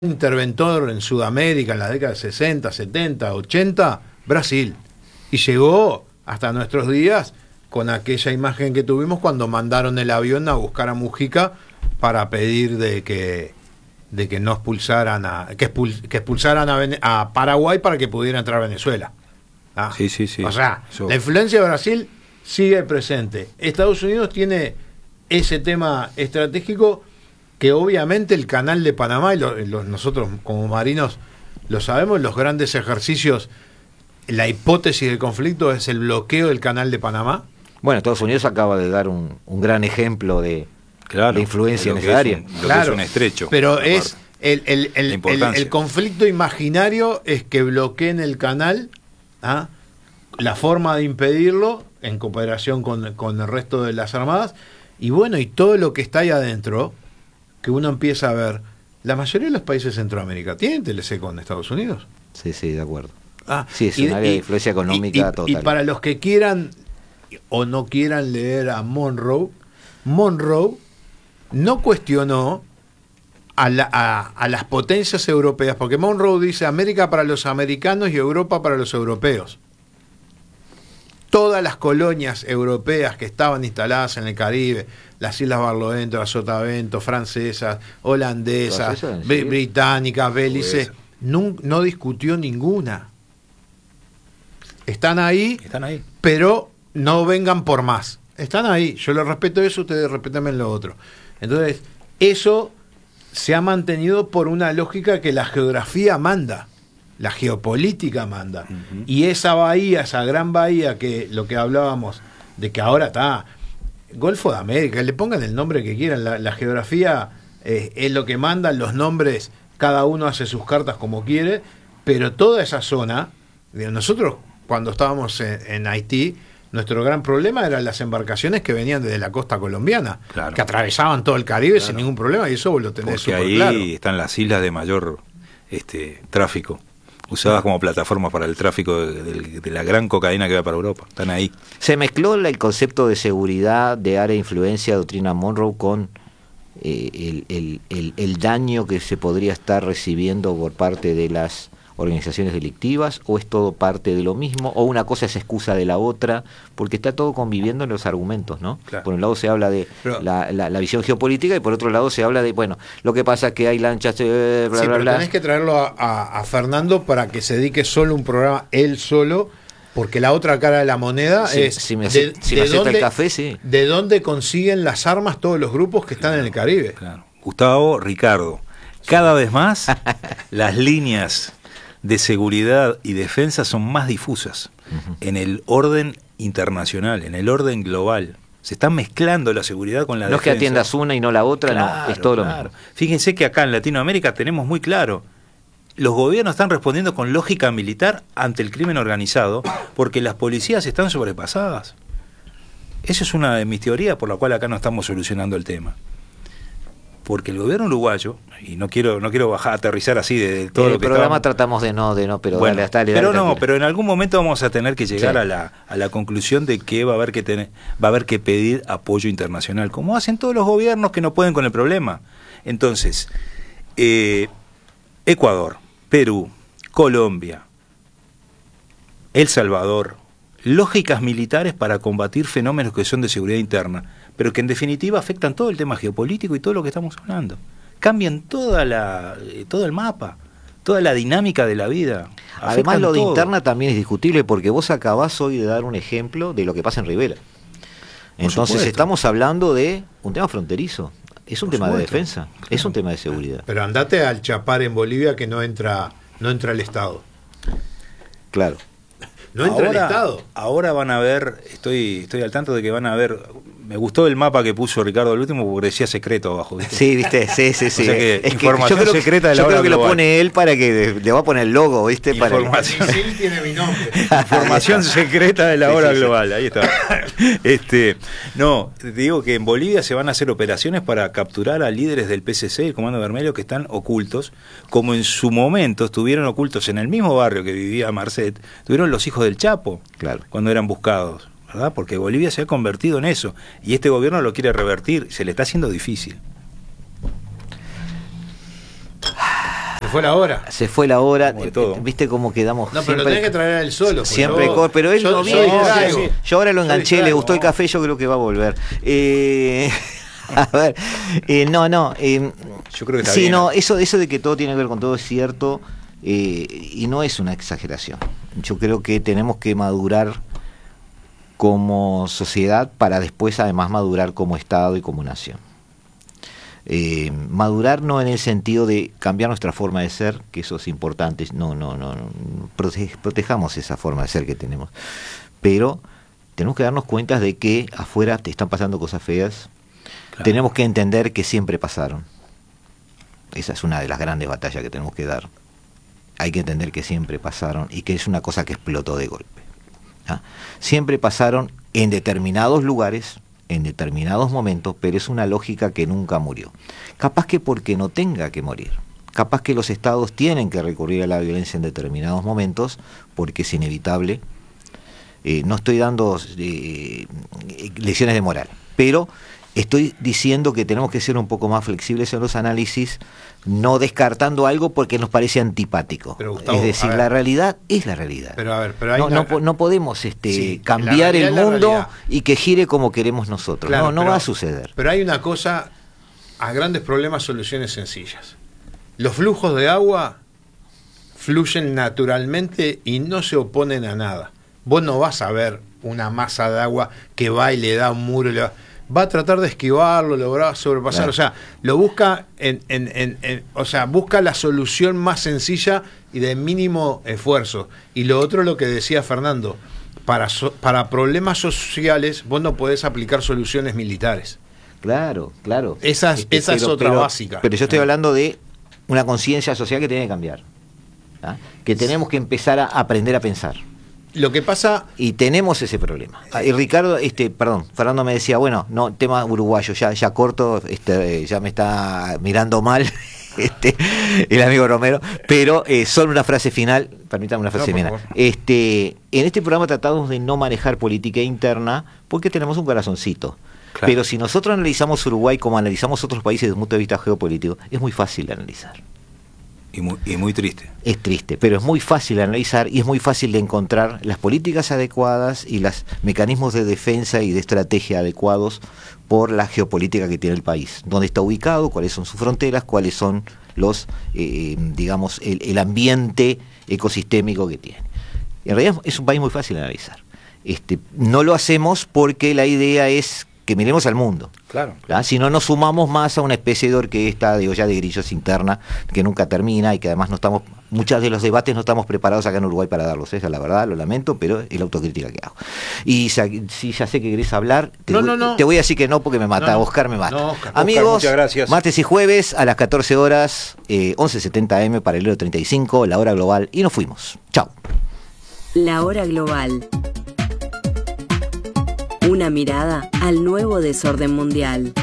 interventor en Sudamérica en la década de 60, 70, 80, Brasil. Y llegó hasta nuestros días con aquella imagen que tuvimos cuando mandaron el avión a buscar a Mujica para pedir de que no expulsaran expulsaran a Paraguay para que pudiera entrar a Venezuela. ¿Ah? Sí. O sea, la influencia de Brasil sigue presente. Estados Unidos tiene ese tema estratégico que obviamente el canal de Panamá, y nosotros como marinos lo sabemos, los grandes ejercicios, la hipótesis del conflicto es el bloqueo del canal de Panamá. Bueno, Estados Unidos acaba de dar un gran ejemplo de influencia en esa área. Claro, es un estrecho. Pero es el conflicto imaginario es que bloqueen el canal. ¿Ah? La forma de impedirlo en cooperación con el resto de las armadas y bueno, y todo lo que está ahí adentro que uno empieza a ver, la mayoría de los países de Centroamérica tienen TLC con Estados Unidos. Sí, de acuerdo. Sí, es un área de influencia económica total. Y para los que quieran o no quieran leer a Monroe no cuestionó a las potencias europeas, porque Monroe dice América para los americanos y Europa para los europeos. Todas las colonias europeas que estaban instaladas en el Caribe, las Islas Barlovento, las Sotavento, francesas, holandesas, británicas, Belice, no discutió ninguna. Están ahí, pero no vengan por más. Están ahí, yo les respeto eso, ustedes respétenme lo otro. Entonces, eso se ha mantenido por una lógica que la geografía manda, la geopolítica manda. Uh-huh. Y esa bahía, esa gran bahía, que lo que hablábamos, de que ahora está Golfo de América, le pongan el nombre que quieran, la geografía es lo que manda, los nombres, cada uno hace sus cartas como quiere, pero toda esa zona, nosotros cuando estábamos en Haití, nuestro gran problema eran las embarcaciones que venían desde la costa colombiana, que atravesaban todo el Caribe sin ningún problema, y eso vos lo tenés súper claro. Ahí están las islas de mayor tráfico, usadas como plataforma para el tráfico de la gran cocaína que va para Europa. Están ahí. Se mezcló el concepto de seguridad, de área de influencia, doctrina Monroe, con el daño que se podría estar recibiendo por parte de las organizaciones delictivas, o es todo parte de lo mismo, o una cosa es excusa de la otra, porque está todo conviviendo en los argumentos, ¿no? Claro. Por un lado se habla de la visión geopolítica y por otro lado se habla de, bueno, lo que pasa es que hay lanchas, pero tenés que traerlo a Fernando para que se dedique solo un programa, él solo, porque la otra cara de la moneda es el café, sí. ¿De dónde consiguen las armas todos los grupos que están en el Caribe? Claro. Gustavo, Ricardo, cada vez más las líneas de seguridad y defensa son más difusas en el orden internacional, en el orden global. Se está mezclando la seguridad con la defensa. No es que atiendas una y no la otra, no, es todo lo mismo. Fíjense que acá en Latinoamérica tenemos muy claro, los gobiernos están respondiendo con lógica militar ante el crimen organizado porque las policías están sobrepasadas. Esa es una de mis teorías por la cual acá no estamos solucionando el tema. Porque el gobierno uruguayo, y no quiero aterrizar así de todo lo que el programa tratamos de no, pero bueno, pero en algún momento vamos a tener que llegar a la conclusión de que va a haber que pedir apoyo internacional, como hacen todos los gobiernos que no pueden con el problema. Entonces, Ecuador, Perú, Colombia, El Salvador, lógicas militares para combatir fenómenos que son de seguridad interna, pero que en definitiva afectan todo el tema geopolítico y todo lo que estamos hablando. Cambian todo el mapa, toda la dinámica de la vida. Además, lo de interna también es discutible, porque vos acabás hoy de dar un ejemplo de lo que pasa en Rivera. Entonces estamos hablando de un tema fronterizo. Es un tema de defensa, es un tema de seguridad. Pero andate al Chapar en Bolivia, que no entra el Estado. Claro. No entra el Estado. Ahora van a ver, estoy al tanto de que van a ver. Me gustó el mapa que puso Ricardo el último porque decía secreto abajo, ¿viste? Sí, viste, sí. O sea que es información secreta de la hora global. Yo creo que lo pone él para que le va a poner el logo, ¿viste? Información. Sí, tiene mi nombre. Información secreta de la hora global, ahí está. No, te digo que en Bolivia se van a hacer operaciones para capturar a líderes del PCC, el Comando Vermelho, que están ocultos, como en su momento estuvieron ocultos en el mismo barrio que vivía Marcet, estuvieron los hijos del Chapo, cuando eran buscados. ¿Verdad? Porque Bolivia se ha convertido en eso y este gobierno lo quiere revertir, se le está haciendo difícil. fue la hora. Se fue la hora. Todo. ¿Viste cómo quedamos? No, pero lo tenés que traer a él solo. Siempre pero él no viene. Yo ahora lo enganché, le gustó el café, yo creo que va a volver. A ver, yo creo que está sí, bien. no, eso de que todo tiene que ver con todo es cierto, y no es una exageración. Yo creo que tenemos que madurar como sociedad para después además madurar como Estado y como nación. Madurar no en el sentido de cambiar nuestra forma de ser, que eso es importante, no, protejamos esa forma de ser que tenemos, pero tenemos que darnos cuenta de que afuera te están pasando cosas feas. Claro. Tenemos que entender que siempre pasaron. Esa es una de las grandes batallas que tenemos que dar. Hay que entender que siempre pasaron y que es una cosa que explotó de golpe. Siempre pasaron en determinados lugares, en determinados momentos, pero es una lógica que nunca murió. Capaz que porque no tenga que morir. Capaz que los estados tienen que recurrir a la violencia en determinados momentos porque es inevitable. No estoy dando lecciones de moral, pero estoy diciendo que tenemos que ser un poco más flexibles en los análisis, no descartando algo porque nos parece antipático. Pero, Gustavo, es decir, la realidad es la realidad. Pero a ver, pero hay no podemos cambiar el mundo y que gire como queremos nosotros. Claro, no va a suceder. Pero hay una cosa, a grandes problemas, soluciones sencillas. Los flujos de agua fluyen naturalmente y no se oponen a nada. Vos no vas a ver una masa de agua que va y le da un muro, va a tratar de esquivarlo, lo va a sobrepasar, claro. O sea, lo busca busca la solución más sencilla y de mínimo esfuerzo. Y lo otro, lo que decía Fernando, para problemas sociales vos no podés aplicar soluciones militares. Claro. Esa es otra básica. Pero yo estoy hablando de una conciencia social que tiene que cambiar, que tenemos que empezar a aprender a pensar. Lo que pasa... Y tenemos ese problema. Y Ricardo, Fernando me decía, bueno, no, tema uruguayo, ya corto, ya me está mirando mal el amigo Romero, pero solo una frase final, permítame una frase final. En este programa tratamos de no manejar política interna porque tenemos un corazoncito. Claro. Pero si nosotros analizamos Uruguay como analizamos otros países desde un punto de vista geopolítico, es muy fácil de analizar. Y muy triste. Es triste, pero es muy fácil de analizar y es muy fácil de encontrar las políticas adecuadas y los mecanismos de defensa y de estrategia adecuados por la geopolítica que tiene el país. Dónde está ubicado, cuáles son sus fronteras, cuáles son los, el ambiente ecosistémico que tiene. En realidad es un país muy fácil de analizar. No lo hacemos porque la idea es que miremos al mundo. Claro. Si no nos sumamos más a una especie de orquesta, de grillos interna que nunca termina y que además muchos de los debates no estamos preparados acá en Uruguay para darlos. Esa es la verdad, lo lamento, pero es la autocrítica que hago. Y si ya sé que querés hablar, te voy a decir que no porque me mata, Oscar me mata. Oscar, amigos, muchas gracias. Martes y jueves a las 14 horas, 11:70 AM para el Hilo 35, la hora global, y nos fuimos. Chao. La hora global. Una mirada al nuevo desorden mundial.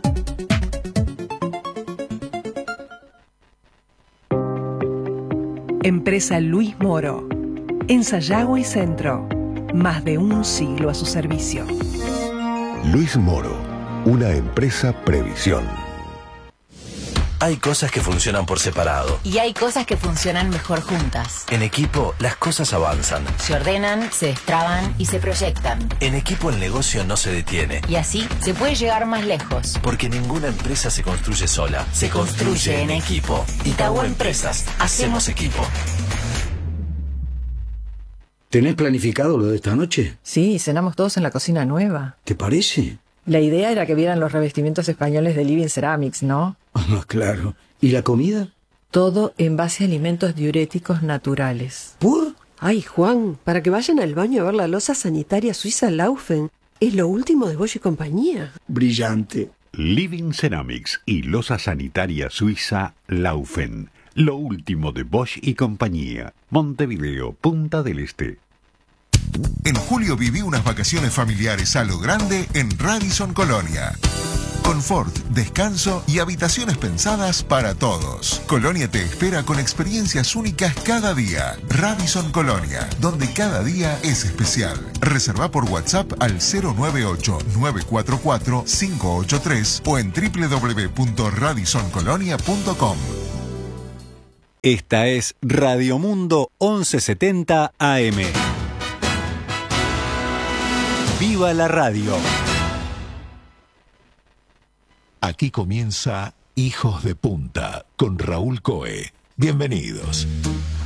Empresa Luis Moro. En Sayago y Centro. Más de un siglo a su servicio. Luis Moro. Una empresa Previsión. Hay cosas que funcionan por separado. Y hay cosas que funcionan mejor juntas. En equipo, las cosas avanzan. Se ordenan, se destraban y se proyectan. En equipo el negocio no se detiene. Y así se puede llegar más lejos. Porque ninguna empresa se construye sola. Se construye en equipo. Itaú Empresas. Hacemos equipo. ¿Tenés planificado lo de esta noche? Sí, cenamos todos en la cocina nueva. ¿Te parece? La idea era que vieran los revestimientos españoles de Living Ceramics, ¿no? Ah, claro. ¿Y la comida? Todo en base a alimentos diuréticos naturales. ¿Por? Ay, Juan, para que vayan al baño a ver la loza sanitaria suiza Laufen. Es lo último de Bosch y compañía. Brillante. Living Ceramics y loza sanitaria suiza Laufen. Lo último de Bosch y compañía. Montevideo, Punta del Este. En julio viví unas vacaciones familiares a lo grande en Radisson Colonia. Confort, descanso y habitaciones pensadas para todos. Colonia te espera con experiencias únicas cada día. Radisson Colonia, donde cada día es especial. Reserva por WhatsApp al 098-944-583 o en www.radissoncolonia.com. Esta es Radio Mundo 1170 AM. ¡Viva la radio! Aquí comienza Hijos de Punta con Raúl Coe. Bienvenidos.